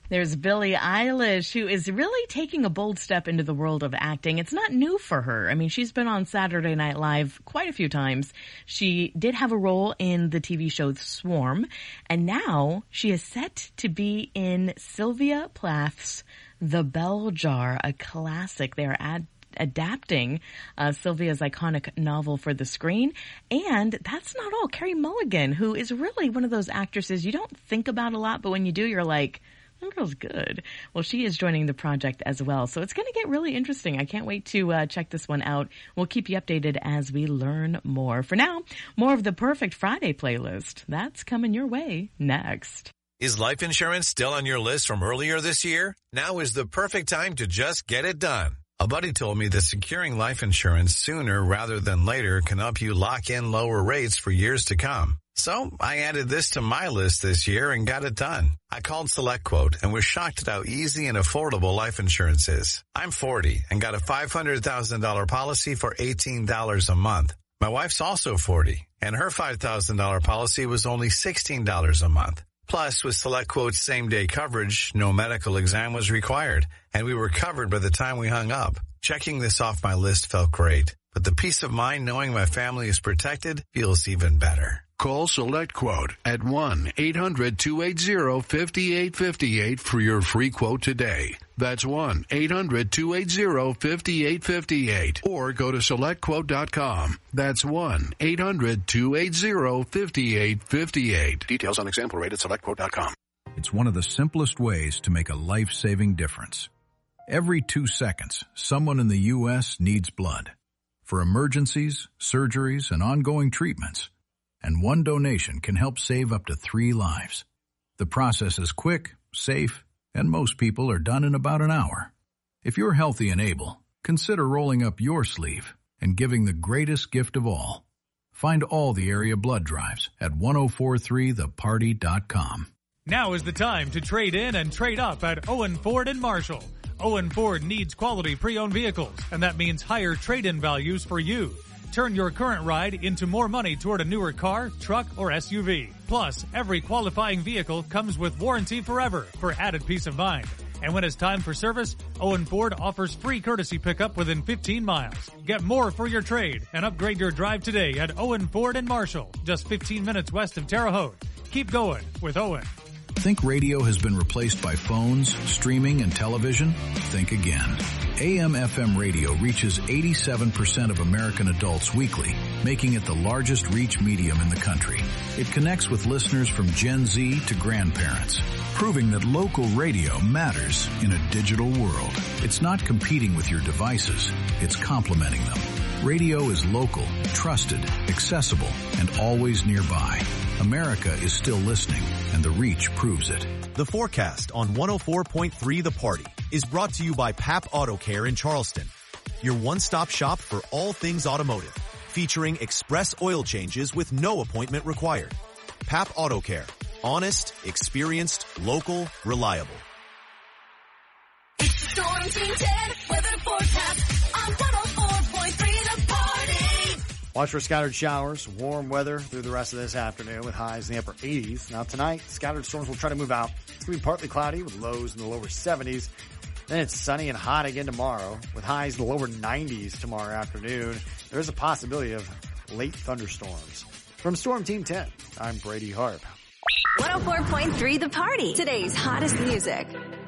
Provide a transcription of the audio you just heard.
There's Billie Eilish, who is really taking a bold step into the world of acting. It's not new for her. I mean, she's been on Saturday Night Live quite a few times. She did have a role in the TV show Swarm, and now she is set to be in Sylvia Plath's The Bell Jar, a classic. They're adapting Sylvia's iconic novel for the screen. And that's not all. Carey Mulligan, who is really one of those actresses you don't think about a lot, but when you do, you're like, that girl's good. Well, she is joining the project as well. So it's going to get really interesting. I can't wait to check this one out. We'll keep you updated as we learn more. For now, more of the Perfect Friday playlist. That's coming your way next. Is life insurance still on your list from earlier this year? Now is the perfect time to just get it done. A buddy told me that securing life insurance sooner rather than later can help you lock in lower rates for years to come. So I added this to my list this year and got it done. I called SelectQuote and was shocked at how easy and affordable life insurance is. I'm 40 and got a $500,000 policy for $18 a month. My wife's also 40 and her $5,000 policy was only $16 a month. Plus, with SelectQuote's same-day coverage, no medical exam was required, and we were covered by the time we hung up. Checking this off my list felt great, but the peace of mind knowing my family is protected feels even better. Call SelectQuote at 1-800-280-5858 for your free quote today. That's 1-800-280-5858. Or go to SelectQuote.com. That's 1-800-280-5858. Details on example rate at SelectQuote.com. It's one of the simplest ways to make a life-saving difference. Every 2 seconds, someone in the U.S. needs blood. For emergencies, surgeries, and ongoing treatments. And one donation can help save up to 3 lives. The process is quick, safe, and most people are done in about an hour. If you're healthy and able, consider rolling up your sleeve and giving the greatest gift of all. Find all the area blood drives at 1043theparty.com. Now is the time to trade in and trade up at Owen Ford and Marshall. Owen Ford needs quality pre-owned vehicles, and that means higher trade-in values for you. Turn your current ride into more money toward a newer car, truck, or SUV. Plus, every qualifying vehicle comes with warranty forever for added peace of mind. And when it's time for service, Owen Ford offers free courtesy pickup within 15 miles. Get more for your trade and upgrade your drive today at Owen Ford and Marshall, just 15 minutes west of Terre Haute. Keep going with Owen. Think radio has been replaced by phones, streaming, and television? Think again. AM/FM radio reaches 87% of American adults weekly, making it the largest reach medium in the country. It connects with listeners from Gen Z to grandparents, proving that local radio matters in a digital world. It's not competing with your devices, it's complementing them. Radio is local, trusted, accessible, and always nearby. America is still listening, and the reach proves it. The forecast on 104.3 The Party is brought to you by Pap Auto Care in Charleston, your one-stop shop for all things automotive, featuring express oil changes with no appointment required. Pap Auto Care. Honest, experienced, local, reliable. It's the Storm Team 10 weather forecast on 104.3 The Party. Watch for scattered showers, warm weather through the rest of this afternoon with highs in the upper 80s. Now tonight, scattered storms will try to move out. It's going to be partly cloudy with lows in the lower 70s. Then it's sunny and hot again tomorrow with highs in the lower 90s tomorrow afternoon. There is a possibility of late thunderstorms. From Storm Team 10, I'm Brady Harp. 104.3 The Party. Today's hottest music.